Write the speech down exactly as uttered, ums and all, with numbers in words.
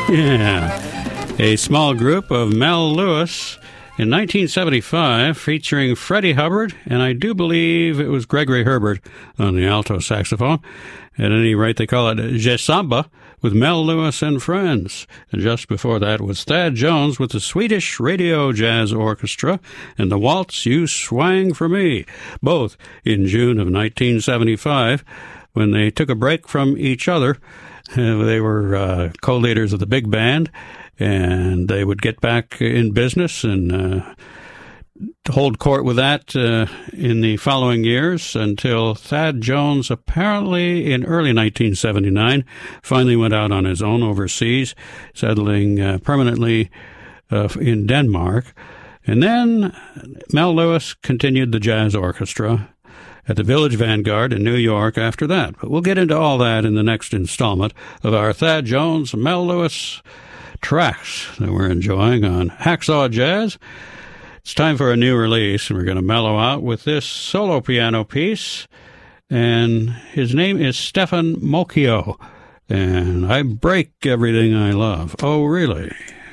Yeah, a small group of Mel Lewis in nineteen seventy-five featuring Freddie Hubbard, and I do believe it was Gregory Herbert on the alto saxophone. At any rate, they call it Je Samba with Mel Lewis and Friends. And just before that was Thad Jones with the Swedish Radio Jazz Orchestra and the Waltz You Swang for Me, both in June of nineteen seventy-five, when they took a break from each other. Uh, they were uh, co-leaders of the big band, and they would get back in business and uh, hold court with that uh, in the following years until Thad Jones, apparently in early nineteen seventy-nine, finally went out on his own overseas, settling uh, permanently uh, in Denmark. And then Mel Lewis continued the jazz orchestra at the Village Vanguard in New York after that. But we'll get into all that in the next installment of our Thad Jones, Mel Lewis tracks that we're enjoying on Hacksaw Jazz. It's time for a new release, and we're going to mellow out with this solo piano piece. And his name is Stefan Mocchio, and I break everything I love. Oh, really?